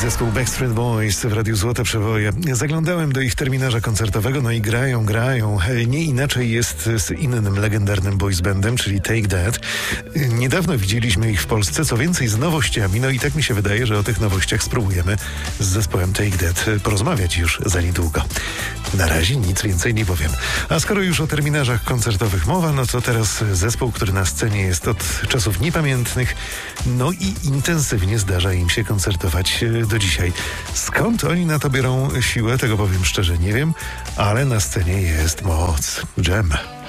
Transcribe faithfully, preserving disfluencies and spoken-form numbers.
Zespół Backstreet Boys w Radiu Złote Przeboje. Zaglądałem do ich terminarza koncertowego, no i grają, grają. Nie inaczej jest z innym legendarnym boys bandem, czyli Take That. Niedawno widzieliśmy ich w Polsce, co więcej z nowościami, no i tak mi się wydaje, że o tych nowościach spróbujemy z zespołem Take That porozmawiać już za niedługo. Na razie nic więcej nie powiem. A skoro już o terminarzach koncertowych mowa, no to teraz zespół, który na scenie jest od czasów niepamiętnych, no i intensywnie zdarza im się koncertować do dzisiaj. Skąd oni na to biorą siłę, tego powiem szczerze nie wiem, ale na scenie jest moc. Dżem.